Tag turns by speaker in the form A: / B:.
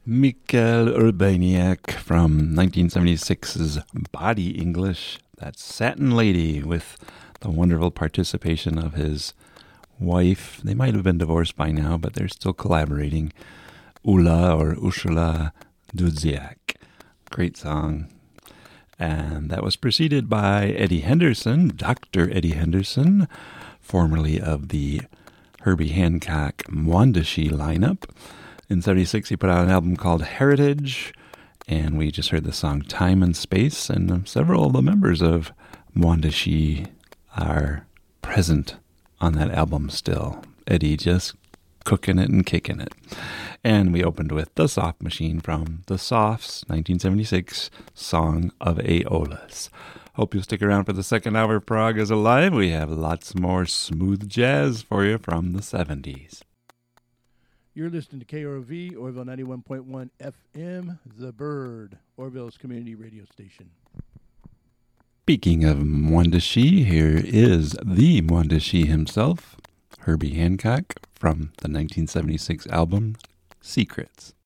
A: Mikel Urbaniak from 1976's Body English. That's Satin Lady, with the wonderful participation of his wife. They might have been divorced by now, but they're still collaborating. Ula or Ursula Dudziak. Great song. And that was preceded by Eddie Henderson, Dr. Eddie Henderson, formerly of the Herbie Hancock Mwandishi lineup. In 1976, he put out an album called Heritage, and we just heard the song Time and Space, and several of the members of Mwandishi are present on that album still. Eddie just cooking it and kicking it. And we opened with The Soft Machine from The Softs' 1976 Song of Aeolus. Hope you'll stick around for the second hour of Prague is Alive. We have lots more smooth jazz for you from the 70s.
B: You're listening to KROV, Orville 91.1 FM, The Bird, Orville's community radio station.
A: Speaking of Mwandishi, here is the Mwandishi himself, Herbie Hancock, from the 1976 album Secrets.